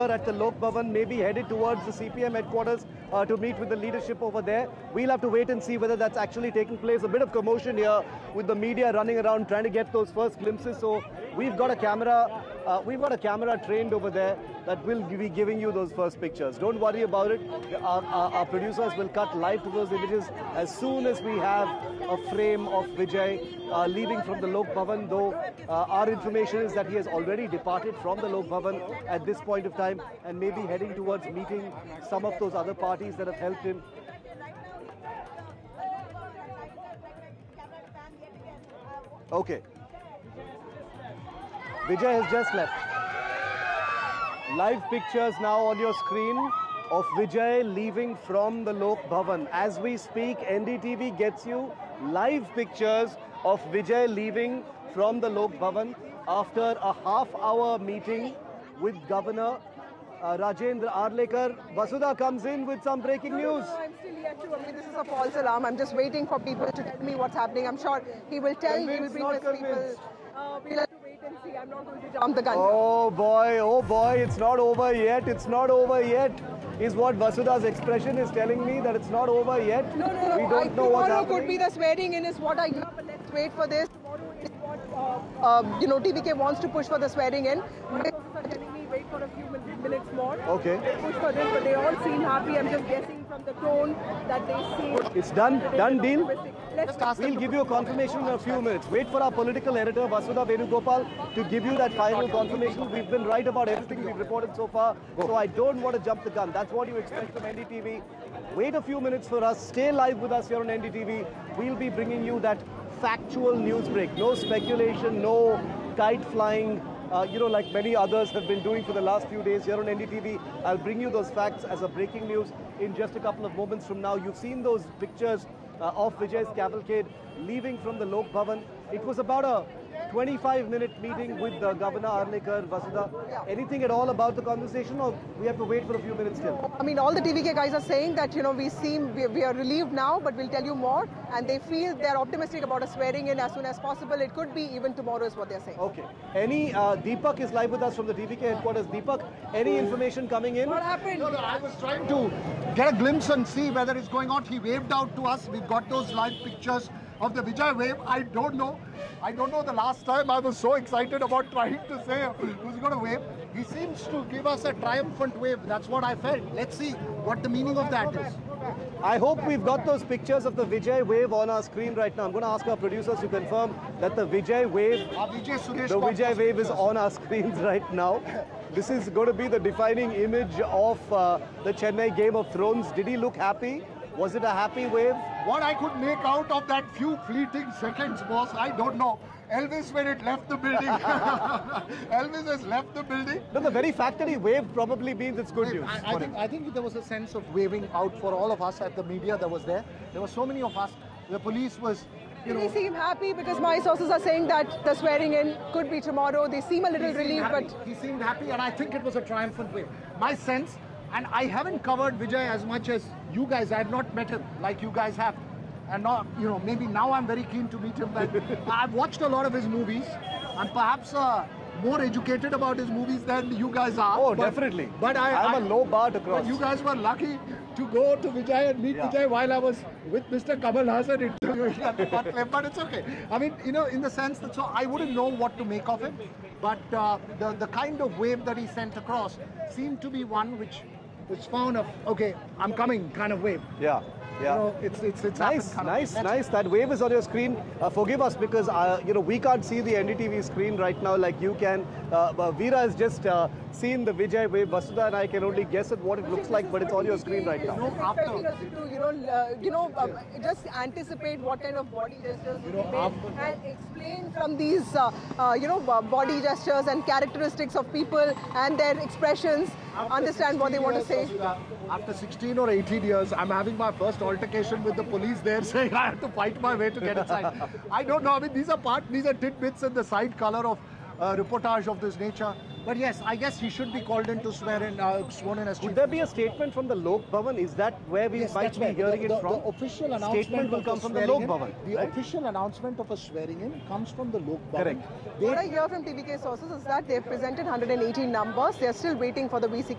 at the Lok Bhavan, maybe headed towards the CPM headquarters to meet with the leadership over there. We'll have to wait and see whether that's actually taking place. A bit of commotion here with the media running around trying to get those first glimpses. So we've got a camera trained over there that will be giving you those first pictures. Don't worry about it. Our producers will cut live to those images as soon as we have a frame of Vijay leaving from the Lok Bhavan, though our information is that he has already departed from the Lok Bhavan at this point of time and maybe heading towards meeting some of those other parties that have helped him. Okay. Vijay has just left. Live pictures now on your screen of Vijay leaving from the Lok Bhavan. As we speak, NDTV gets you live pictures of Vijay leaving from the Lok Bhavan after a half-hour meeting with Governor Rajendra Arlekar. Vasudha comes in with some breaking news. No, I'm still yet to. I mean, this is a false alarm. I'm just waiting for people to tell me what's happening. I'm sure he will tell. He will bring his people. We'll have to wait and see. I'm not going to jump the gun. Oh boy, it's not over yet. It's not over yet. Is what Vasudha's expression is telling me, that it's not over yet. No. We don't know what's happening. Tomorrow could be the swearing in is what I hear, but let's wait for this. Tomorrow is what TVK wants to push for the swearing in. My officers are telling me wait for a few minutes more. Okay. Push for this, but they all seem happy. I'm just guessing from the tone that they seem. It's done deal. We'll give you a confirmation in a few minutes. Wait for our political editor Vasudha Venugopal to give you that final confirmation. We've been right about everything we've reported so far, so I don't want to jump the gun. That's what you expect from NDTV. Wait a few minutes for us. Stay live with us here on NDTV. We'll be bringing you that factual news break. No speculation, no kite flying. Like many others have been doing for the last few days here on NDTV. I'll bring you those facts as a breaking news in just a couple of moments from now. You've seen those pictures of Vijay's cavalcade leaving from the Lok Bhavan. It was about a 25-minute meeting with Governor Arlekar. Vasudha, anything at all about the conversation, or we have to wait for a few minutes still? I mean, all the TVK guys are saying that, we are relieved now, but we'll tell you more. And they feel they're optimistic about a swearing in as soon as possible. It could be even tomorrow is what they're saying. Okay. Deepak is live with us from the TVK headquarters. Deepak, any information coming in? What happened? No, I was trying to get a glimpse and see whether it's going on. He waved out to us. We've got those live pictures of the Vijay wave. I don't know the last time I was so excited about trying to say who's going to wave. He seems to give us a triumphant wave. That's what I felt. Let's see what the meaning of that is. I hope we've got those pictures of the Vijay wave on our screen right now. I'm going to ask our producers to confirm that the Vijay wave is on our screens right now. This is going to be the defining image of the Chennai Game of Thrones. Did he look happy? Was it a happy wave? What I could make out of that few fleeting seconds was, I don't know, Elvis when it left the building. Elvis has left the building. No, the very fact that he waved probably means it's good news. I think there was a sense of waving out for all of us at the media that was there. There were so many of us. The police was, They seem happy because my sources are saying that the swearing in could be tomorrow. They seem a little relieved, but he seemed happy, and I think it was a triumphant wave. My sense, and I haven't covered Vijay as much as you guys. I have not met him like you guys have. And not, maybe now I'm very keen to meet him. But I've watched a lot of his movies. I'm perhaps more educated about his movies than you guys are. Oh, definitely. But I'm a low bar to cross. But you guys were lucky to go to Vijay and meet Vijay while I was with Mr. Kamal Hassan interviewing at the Patle. But it's okay. I mean, in the sense that I wouldn't know what to make of him. But the kind of wave that he sent across seemed to be one which found okay, I'm coming kind of wave. Yeah. It's nice. That wave is on your screen. Forgive us because we can't see the NDTV screen right now like you can. Veera has just seen the Vijay wave. Vasudha and I can only guess at what it looks like, but it's on your screen right now. Just anticipate what kind of body gestures you make and explain from these, body gestures and characteristics of people and their expressions. Understand what they want to say. After 16 or 18 years, I'm having my first altercation with the police there, saying I have to fight my way to get inside. I don't know. I mean, these are tidbits and the side color of reportage of this nature. But yes, I guess he should be called in to sworn in as chief. Would there be a statement from the Lok Bhavan? Is that where we Yes, might that's be right. hearing The it from? official Statement announcement will of come the from the swearing Lok in- Bhavan, The right? official announcement of a swearing in comes from the Lok Bhavan. Correct. What I hear from TVK sources is that they've presented 118 numbers. They're still waiting for the VCK